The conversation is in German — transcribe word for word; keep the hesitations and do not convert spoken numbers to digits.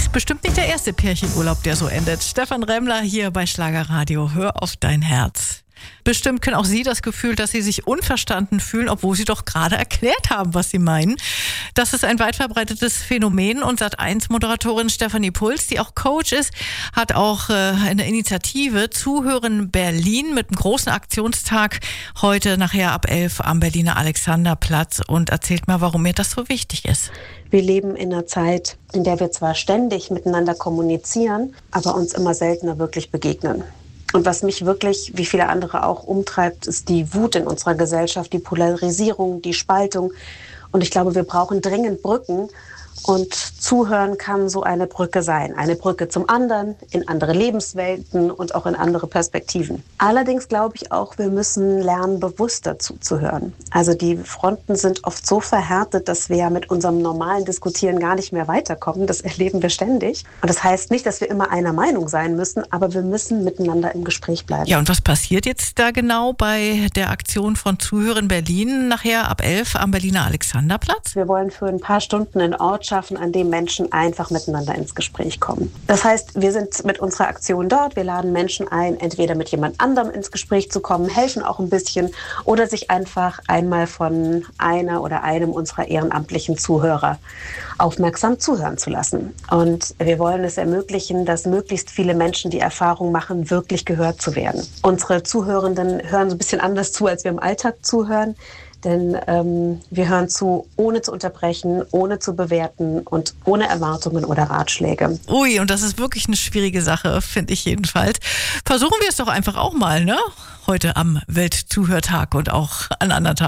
ist bestimmt nicht der erste Pärchenurlaub, der so endet. Stefan Remmler hier bei Schlagerradio. Hör auf dein Herz. Bestimmt können auch Sie das Gefühl, dass Sie sich unverstanden fühlen, obwohl Sie doch gerade erklärt haben, was Sie meinen. Das ist ein weit verbreitetes Phänomen und Sat eins Moderatorin Stefanie Puls, die auch Coach ist, hat auch äh, eine Initiative Zuhören Berlin mit einem großen Aktionstag heute nachher ab elf am Berliner Alexanderplatz und erzählt mal, warum mir das so wichtig ist. Wir leben in einer Zeit, in der wir zwar ständig miteinander kommunizieren, aber uns immer seltener wirklich begegnen. Und was mich wirklich, wie viele andere auch, umtreibt, ist die Wut in unserer Gesellschaft, die Polarisierung, die Spaltung. Und ich glaube, wir brauchen dringend Brücken. Und Zuhören kann so eine Brücke sein. Eine Brücke zum anderen, in andere Lebenswelten und auch in andere Perspektiven. Allerdings glaube ich auch, wir müssen lernen, bewusster zuzuhören. Also die Fronten sind oft so verhärtet, dass wir ja mit unserem normalen Diskutieren gar nicht mehr weiterkommen. Das erleben wir ständig. Und das heißt nicht, dass wir immer einer Meinung sein müssen, aber wir müssen miteinander im Gespräch bleiben. Ja, und was passiert jetzt da genau bei der Aktion von Zuhören Berlin nachher ab elf am Berliner Alexanderplatz? Wir wollen für ein paar Stunden einen Ort schaffen, an dem Menschen einfach miteinander ins Gespräch kommen. Das heißt, wir sind mit unserer Aktion dort, wir laden Menschen ein, entweder mit jemand anderem ins Gespräch zu kommen, helfen auch ein bisschen oder sich einfach einmal von einer oder einem unserer ehrenamtlichen Zuhörer aufmerksam zuhören zu lassen. Und wir wollen es ermöglichen, dass möglichst viele Menschen die Erfahrung machen, wirklich gehört zu werden. Unsere Zuhörenden hören so ein bisschen anders zu, als wir im Alltag zuhören. Denn ähm, wir hören zu, ohne zu unterbrechen, ohne zu bewerten und ohne Erwartungen oder Ratschläge. Ui, und das ist wirklich eine schwierige Sache, finde ich jedenfalls. Versuchen wir es doch einfach auch mal, ne? Heute am Weltzuhörtag und auch an anderen Tagen.